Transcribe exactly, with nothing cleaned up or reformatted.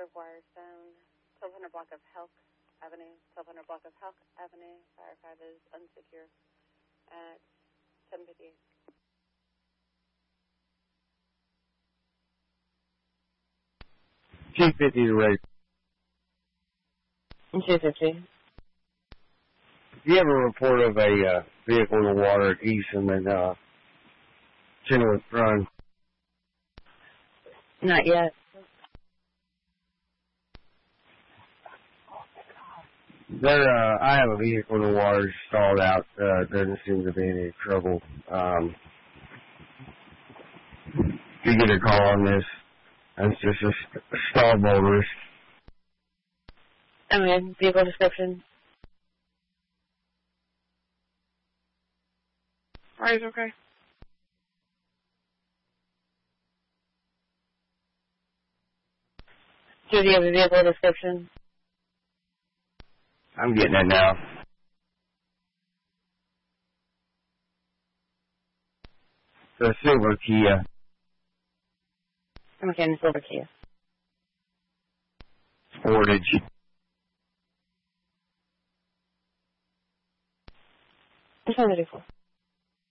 of Wirestone, twelve hundred block of Helk Avenue, twelve hundred block of Helk Avenue. Fire five is unsecure at seven fifty-eight. two fifty to rate. two fifty. Do you have a report of a uh, vehicle in the water at Eastham and uh, Chenoweth Run? Not yet. There, uh, I have a vehicle in the water stalled out. Uh, doesn't seem to be any trouble. Um, if you get a call on this, it's just a st- stall bolt risk. I mean, vehicle description. Alright, okay. Do you have a vehicle description? I'm getting it now. The silver Kia. I'm okay, in the silver Kia. Sportage. Which one did it for?